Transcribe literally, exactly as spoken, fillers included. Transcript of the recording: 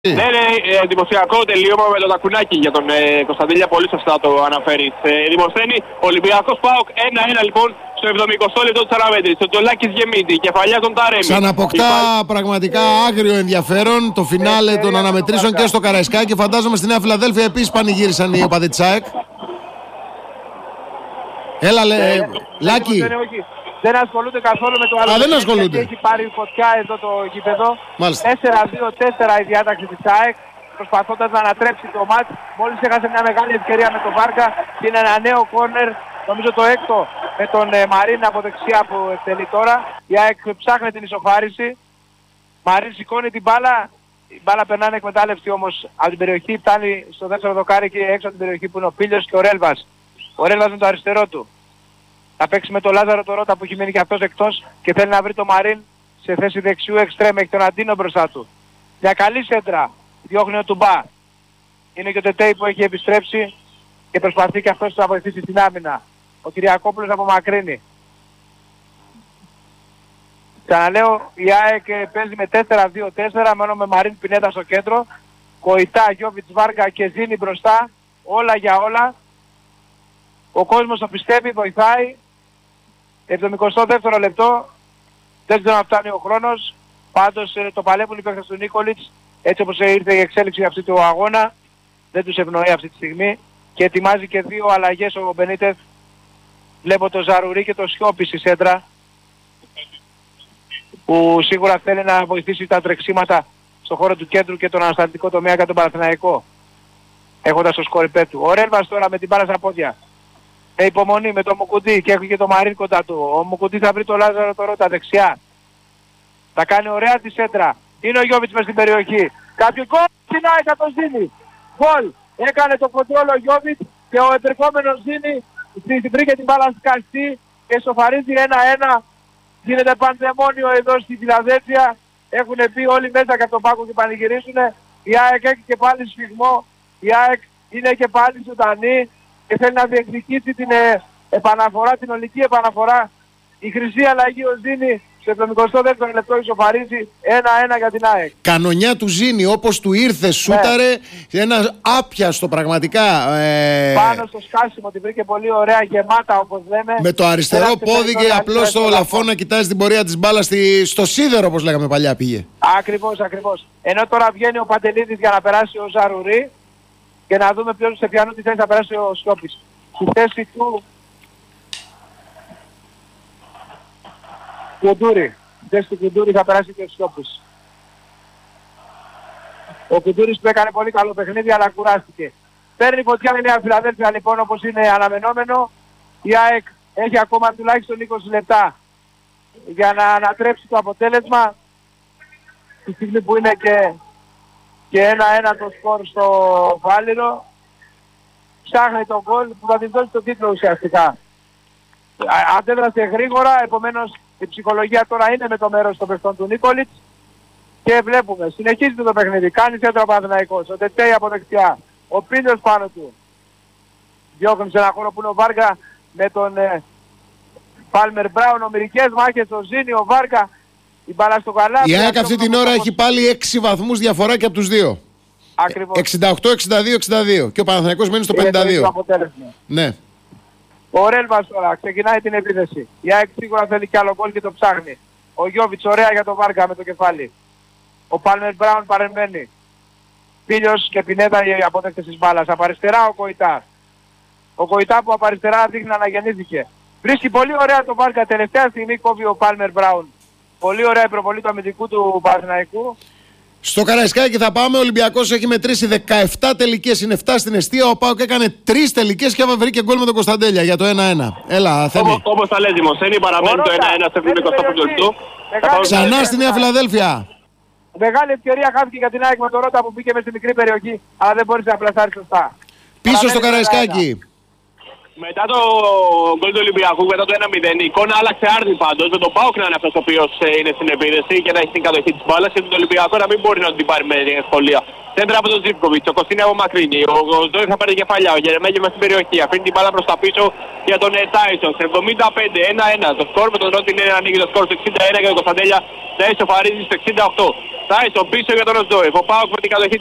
Ναι, ναι, εντυπωσιακό τελείωμα με το τακουνάκι για τον ε, Κωνσταντέλια, πολύ σωστά το αναφέρεις. Ε, Δημοσθένη, Ολυμπιακός ΠΑΟΚ ένα ένα λοιπόν στο εβδομηκοστό λεπτό του Σαραβέντρη. Στο Τζολάκης Γεμίτη, κεφαλιά των Ταρέμι. Ξαναποκτά Υπά... πραγματικά άγριο ενδιαφέρον το φινάλε των αναμετρήσεων και στο Καραϊσκάκι. Φαντάζομαι στη Νέα Φιλαδέλφια επίσης πανηγύρισαν οι οπαδοί της ΑΕΚ. Έλα, λέ, ε, Λάκη. Δεν ασχολούνται καθόλου με το άλλο. Α, δεν ασχολούνται. Έχει πάρει φωτιά εδώ το γήπεδο. Μάλιστα. τέσσερα δύο τέσσερα η διάταξη της ΑΕΚ, προσπαθώντας να ανατρέψει το μάτς. Μόλις έχασε μια μεγάλη ευκαιρία με τον Βάρκα. Είναι ένα νέο κόρνερ, νομίζω το έκτο, με τον ε, Μαρίν από δεξιά που εκτελεί τώρα. Η ΑΕΚ ψάχνει την ισοφάριση. Μαρίν σηκώνει την μπάλα. Η μπάλα περνάνε εκμετάλλευση όμως από την περιοχή. Φτάνει στο δεύτερο δοκάρι και έξω από την περιοχή που είναι ο Πίλιος και ο Ρέλβας. Ο Ρέλβας με το αριστερό του. Θα παίξει με τον Λάζαρο το Ρώτα που έχει μείνει και αυτός εκτός και θέλει να βρει τον Μαρίν σε θέση δεξιού εξτρέμ. Έχει τον Αντίνο μπροστά του. Μια καλή σέντρα. Διώχνει ο Τουμπά. Είναι και ο Τετέι που έχει επιστρέψει και προσπαθεί και αυτός να βοηθήσει στην άμυνα. Ο Κυριακόπουλος απομακρύνει. Ξαναλέω, η ΑΕΚ παίζει με τέσσερα δύο τέσσερα μόνο με Μαρίν Πινέτα στο κέντρο. Κοϊτά, Γιώβιτς, Βάρκα και Ζήνη μπροστά. Όλα για όλα. Ο κόσμος το πιστεύει, βοηθάει. εβδομηκοστό δεύτερο λεπτό. Δεν ξέρω αν φτάνει ο χρόνος. Πάντως το παλεύουν οι παίκτες του Νίκολιτς. Έτσι όπως ήρθε η εξέλιξη αυτή του αγώνα. Δεν τους ευνοεί αυτή τη στιγμή. Και ετοιμάζει και δύο αλλαγές ο Μπενίτεφ. Βλέπω το Ζαρουρί και το Σιώπη στη σέντρα. Που σίγουρα θέλει να βοηθήσει τα τρεξίματα στον χώρο του κέντρου και τον ανασταλτικό τομέα για τον Παναθηναϊκό. Έχοντας το σκορ υπέρ του. Ο Ρέλβας τώρα με την μπάλα στα πόδια. Με υπομονή με το Μουκουντή και έχει και το Μαρίν κοντά του. Ο Μουκουντή θα βρει το Λάζαρο το Ρώτα δεξιά. Θα κάνει ωραία τη σέντρα. Είναι ο Γιώβιτς μες στην περιοχή. Κάποιο γκολ στην ΑΕΚ θα το Ζήνη. Γκολ. Έκανε το κοντρόλ ο Γιώβιτς και ο επερχόμενος Ζήνη βρήκε την μπάλα σκαστή και σοφαρίζει ένα ένα. Γίνεται πανδαιμόνιο εδώ στη Φιλαδέλφια. Έχουν πει όλοι μέσα και από τον πάγκο και πανηγυρίζουν. Η ΑΕΚ έχει και πάλι σφιγμό. Η ΑΕΚ είναι και πάλι ζωντανή και θέλει να διεκδικήσει την ε, επαναφορά, την ολική επαναφορά. Η χρυσή αλλαγή ο Ζήνη στο εβδομηκοστό δεύτερο λεπτό ισοφαρίζει ένα ένα για την ΑΕΚ. Κανονιά του Ζήνη όπως του ήρθε, σούταρε, ναι. Ένα άπιαστο πραγματικά. Ε... Πάνω στο σκάσιμο την βρήκε πολύ ωραία, γεμάτα όπως λέμε. Με το αριστερό πόδι και απλώς στο λαφό να κοιτάζει την πορεία της μπάλας στη... στο σίδερο όπως λέγαμε παλιά πήγε. Ακριβώς, ακριβώς. Ενώ τώρα βγαίνει ο Παντελίδης για να περάσει ο Ζαρουρί. Και να δούμε ποιος σε ποιανού τη θέση θα περάσει ο Σιώπης. Στη θέση του Κουντούρη. Στη θέση του Κουντούρη θα περάσει και ο Σιώπης. Ο Κουντούρης που έκανε πολύ καλό παιχνίδι αλλά κουράστηκε. Παίρνει φωτιά η Νέα Φιλαδέλφια λοιπόν όπως είναι αναμενόμενο. Η ΑΕΚ έχει ακόμα τουλάχιστον είκοσι λεπτά για να ανατρέψει το αποτέλεσμα. Τη στιγμή που είναι και... και ένα ένα το σκορ στο Βάλιρο. Ψάχνει τον γκολ που θα την δώσει τον τίτλο ουσιαστικά. Αντέδρασε γρήγορα, επομένως η ψυχολογία τώρα είναι με το μέρος των παιχτών του Νίκολιτς. Και βλέπουμε, συνεχίζεται το παιχνίδι. Κάνει σέντρα ο Παναθηναϊκός, ο Τετέι από δεξιά. Ο Πίλιος πάνω του. Διώχνει σε ένα χώρο που είναι ο Βάρκα με τον ε, Πάλμερ Μπράουν. Ομηρικές μάχες, ο Ζήνη, ο Βάρκα. Η μπάλα στο καλάθι. Η ΑΕΚ αυτή την ώρα έχει πάλι έξι βαθμούς διαφορά και από τους δύο. Ακριβώς. εξήντα οκτώ εξήντα δύο εξήντα δύο και ο Παναθηναϊκός μένει στο πενήντα δύο. Ναι. Ο Ρέλβας τώρα ξεκινάει την επίθεση. Η ΑΕΚ σίγουρα θέλει κι άλλο γκολ και το ψάχνει. Ο Γιώβιτς ωραία για τον Βάρκα με το κεφάλι. Ο Πάλμερ Μπράουν παρεμβαίνει. Πίλιος και Πινέτα οι αποδέκτες της μπάλας. Από αριστερά ο Κοϊτά. Ο Κοϊτά που από αριστερά δείχνει να αναγεννήθηκε. Βρίσκει πολύ ωραία τον Βάρκα. Τελευταία στιγμή κόβει ο Πάλμερ Μπράουν. Πολύ ωραία η προβολή του αμυντικού του Παναθηναϊκού. Στο Καραϊσκάκι θα πάμε. Ο Ολυμπιακός έχει μετρήσει δεκαεπτά τελικές, είναι επτά στην εστία. Ο ΠΑΟΚ έκανε τρεις τελικές και βρήκε γκολ με τον Κωνσταντέλια για το ένα ένα. Έλα, Θέμη. Όπως θα λέει Δημοσθένη, παραμένει το ένα ένα στο εβδομηκοστό λεπτό. Ξανά στη Νέα Φιλαδέλφια. Μεγάλη ευκαιρία χάθηκε για την ΑΕΚ με τον Ρώτα που μπήκε μέσα στη μικρή περιοχή, αλλά δεν μπόρεσε να πλασάρει σωστά. Πίσω στο Καραϊσκάκι. Μετά το γκολ του Ολυμπιακού, μετά το ένα μηδέν, η εικόνα άλλαξε άρδι πάντως. Με τον ΠΑΟΚ να είναι αυτός ο οποίος είναι στην επίδεση και να έχει την κατοχή της μπάλας και τον Ολυμπιακό να μην μπορεί να την πάρει με ευκολία. Σέντρα από τον Ζίβκοβιτς, ο Κωστίνη από μακρύνει, ο Ζόη θα πάρει κεφαλιά, ο Γερεμέγε μέσα στην περιοχή, αφήνει την μπάλα προς τα πίσω για τον Τάισον. Σε εβδομήντα πέντε ένα ένα το σκορ, με τον Ρότι είναι ανοίγει το σκορ στο εξήντα ένα και τον Κωνσταντέλια να ισοφαρίζει στο εξήντα οκτώ. Τάισον πίσω για τον Οσντόεφ. Ο Πάοκ με την κατοχή